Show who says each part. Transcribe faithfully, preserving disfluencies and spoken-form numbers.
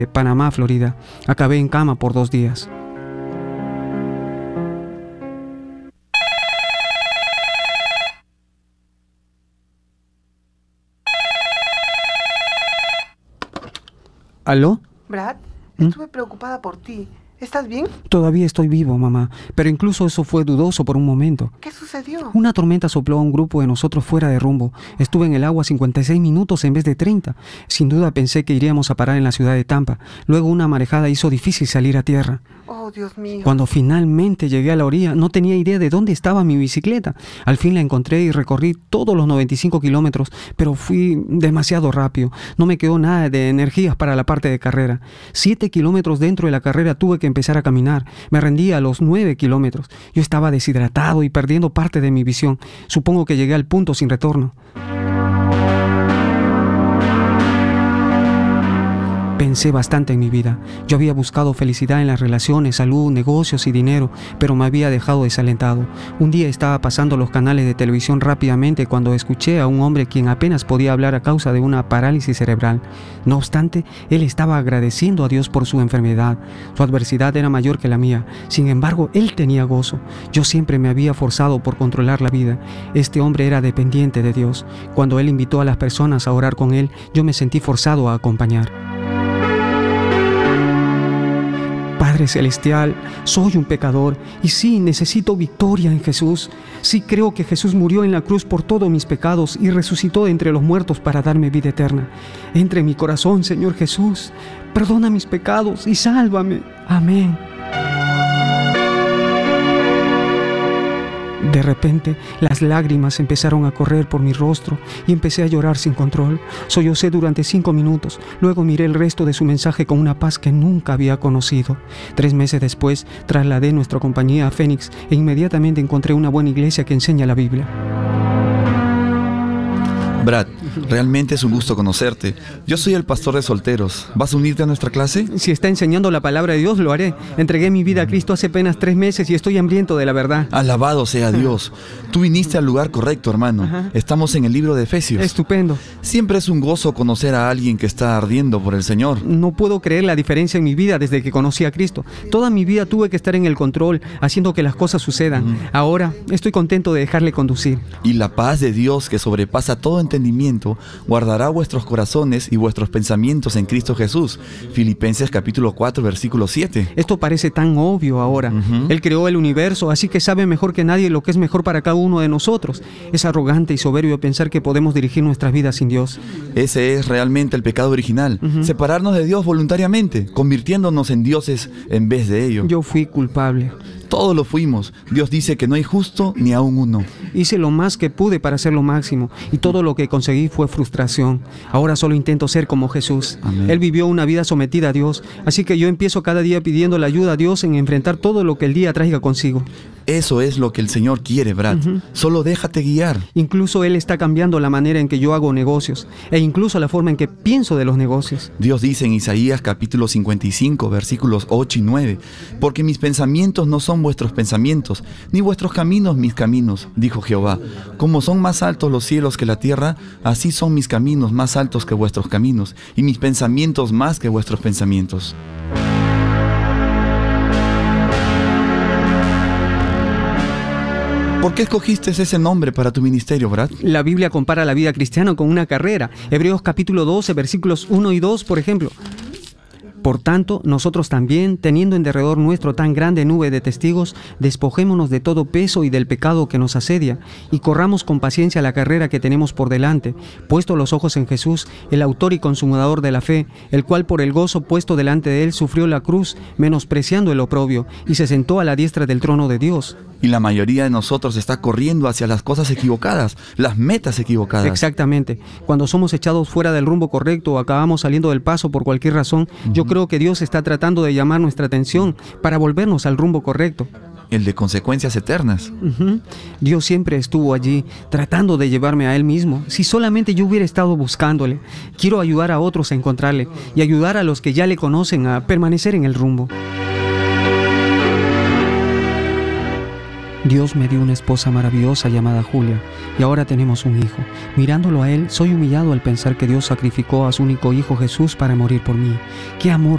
Speaker 1: de Panamá, Florida. Acabé en cama por dos días. ¿Aló?
Speaker 2: Brad,
Speaker 1: ¿Mm?
Speaker 2: estuve preocupada por ti. ¿Estás bien?
Speaker 1: Todavía estoy vivo, mamá, pero incluso eso fue dudoso por un momento.
Speaker 2: ¿Qué sucedió?
Speaker 1: Una tormenta sopló a un grupo de nosotros fuera de rumbo. Estuve en el agua cincuenta y seis minutos en vez de treinta. Sin duda pensé que iríamos a parar en la ciudad de Tampa. Luego una marejada hizo difícil salir a tierra.
Speaker 2: Oh, Dios mío.
Speaker 1: Cuando finalmente llegué a la orilla, no tenía idea de dónde estaba mi bicicleta. Al fin la encontré y recorrí todos los noventa y cinco kilómetros, pero fui demasiado rápido. No me quedó nada de energías para la parte de carrera. Siete kilómetros dentro de la carrera tuve que empezar a caminar. Me rendí a los nueve kilómetros. Yo estaba deshidratado y perdiendo parte de mi visión. Supongo que llegué al punto sin retorno. Pensé bastante en mi vida. Yo había buscado felicidad en las relaciones, salud, negocios y dinero, pero me había dejado desalentado. Un día estaba pasando los canales de televisión rápidamente cuando escuché a un hombre quien apenas podía hablar a causa de una parálisis cerebral. No obstante, él estaba agradeciendo a Dios por su enfermedad. Su adversidad era mayor que la mía. Sin embargo, él tenía gozo. Yo siempre me había forzado por controlar la vida. Este hombre era dependiente de Dios. Cuando él invitó a las personas a orar con él, yo me sentí forzado a acompañar. Padre Celestial, soy un pecador y sí, necesito victoria en Jesús. Sí creo que Jesús murió en la cruz por todos mis pecados y resucitó de entre los muertos para darme vida eterna. Entra en mi corazón, Señor Jesús. Perdona mis pecados y sálvame. Amén. De repente, las lágrimas empezaron a correr por mi rostro y empecé a llorar sin control. Sollocé durante cinco minutos. Luego miré el resto de su mensaje con una paz que nunca había conocido. Tres meses después, trasladé nuestra compañía a Phoenix e inmediatamente encontré una buena iglesia que enseña la Biblia.
Speaker 3: Brad, realmente es un gusto conocerte. Yo soy el pastor de solteros. ¿Vas a unirte a nuestra clase?
Speaker 1: Si está enseñando la palabra de Dios, lo haré. Entregué mi vida a Cristo hace apenas tres meses y estoy hambriento de la verdad.
Speaker 3: Alabado sea Dios. Tú viniste al lugar correcto, hermano.
Speaker 1: Ajá.
Speaker 3: Estamos en el libro de Efesios.
Speaker 1: Estupendo.
Speaker 3: Siempre es un gozo conocer a alguien que está ardiendo por el Señor.
Speaker 1: No puedo creer la diferencia en mi vida desde que conocí a Cristo. Toda mi vida tuve que estar en el control, haciendo que las cosas sucedan. Uh-huh. Ahora estoy contento de dejarle conducir.
Speaker 3: Y la paz de Dios, que sobrepasa todo entendimiento, guardará vuestros corazones y vuestros pensamientos en Cristo Jesús. Filipenses capítulo cuatro, versículo siete.
Speaker 1: Esto parece tan obvio ahora.
Speaker 3: Uh-huh.
Speaker 1: Él creó el universo, así que sabe mejor que nadie lo que es mejor para cada uno de nosotros. Es arrogante y soberbio pensar que podemos dirigir nuestras vidas sin Dios.
Speaker 3: Ese es realmente el pecado original. Uh-huh. Separarnos de Dios voluntariamente, convirtiéndonos en dioses en vez de ello.
Speaker 1: Yo fui culpable.
Speaker 3: Todos lo fuimos. Dios dice que no hay justo ni aún uno.
Speaker 1: Hice lo más que pude para hacer lo máximo y todo lo que conseguí fue frustración. Ahora solo intento ser como Jesús.
Speaker 3: Amén.
Speaker 1: Él vivió una vida sometida a Dios, así que yo empiezo cada día pidiendo la ayuda a Dios en enfrentar todo lo que el día traiga consigo.
Speaker 3: Eso es lo que el Señor quiere, Brad. Uh-huh. Solo déjate guiar.
Speaker 1: Incluso Él está cambiando la manera en que yo hago negocios e incluso la forma en que pienso de los negocios.
Speaker 3: Dios dice en Isaías capítulo cincuenta y cinco, versículos ocho y nueve, porque mis pensamientos no son vuestros pensamientos, ni vuestros caminos mis caminos, dijo Jehová. Como son más altos los cielos que la tierra, así son mis caminos más altos que vuestros caminos, y mis pensamientos más que vuestros pensamientos. ¿Por qué escogiste ese nombre para tu ministerio, Brad?
Speaker 1: La Biblia compara la vida cristiana con una carrera. Hebreos capítulo doce, versículos uno y dos, por ejemplo. Por tanto, nosotros también, teniendo en derredor nuestro tan grande nube de testigos, despojémonos de todo peso y del pecado que nos asedia, y corramos con paciencia la carrera que tenemos por delante, puesto los ojos en Jesús, el autor y consumador de la fe, el cual por el gozo puesto delante de él sufrió la cruz, menospreciando el oprobio, y se sentó a la diestra del trono de Dios.
Speaker 3: Y la mayoría de nosotros está corriendo hacia las cosas equivocadas, las metas equivocadas.
Speaker 1: Exactamente. Cuando somos echados fuera del rumbo correcto o acabamos saliendo del paso por cualquier razón, uh-huh. yo creo que Dios está tratando de llamar nuestra atención para volvernos al rumbo correcto.
Speaker 3: El de consecuencias eternas.
Speaker 1: Uh-huh. Dios siempre estuvo allí, tratando de llevarme a Él mismo. Si solamente yo hubiera estado buscándole. Quiero ayudar a otros a encontrarle y ayudar a los que ya le conocen a permanecer en el rumbo. Dios me dio una esposa maravillosa llamada Julia, y ahora tenemos un hijo. Mirándolo a él, soy humillado al pensar que Dios sacrificó a su único hijo Jesús para morir por mí. ¡Qué amor